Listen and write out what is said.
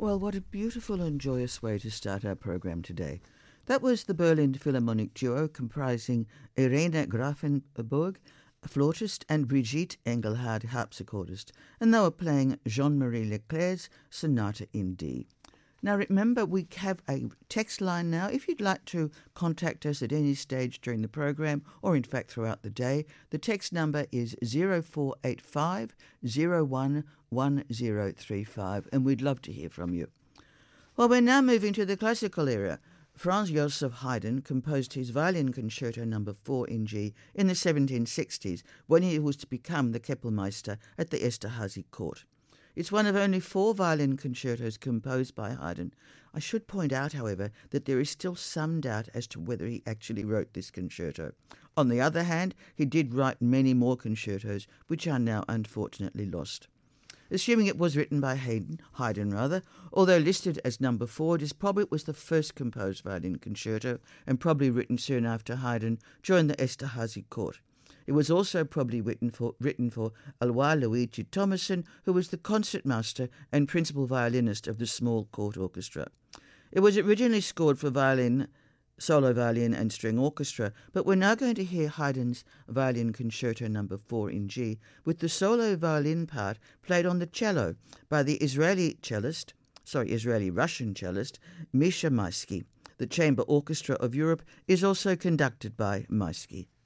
Well, what a beautiful and joyous way to start our program today. That was the Berlin Philharmonic Duo comprising Irene Grafenburg, flautist, and Brigitte Engelhard, harpsichordist, and they were playing Jean-Marie Leclerc's Sonata in D. Now remember, we have a text line now. If you'd like to contact us at any stage during the program, or in fact throughout the day, the text number is 0485 011035, and we'd love to hear from you. Well, we're now moving to the classical era. Franz Joseph Haydn composed his Violin Concerto No. 4 in G in the 1760s, when he was to become the Kapellmeister at the Esterházy court. It's one of only 4 violin concertos composed by Haydn. I should point out, however, that there is still some doubt as to whether he actually wrote this concerto. On the other hand, he did write many more concertos, which are now unfortunately lost. Assuming it was written by Haydn, although listed as No. 4, it was the first composed violin concerto and probably written soon after Haydn joined the Esterházy court. It was also probably written for Alois Luigi Thomasson, who was the concertmaster and principal violinist of the small court orchestra. It was originally scored for violin, solo violin and string orchestra, but we're now going to hear Haydn's Violin Concerto No. 4 in G, with the solo violin part played on the cello by the Israeli-Russian cellist Misha Maisky. The Chamber Orchestra of Europe is also conducted by Maisky.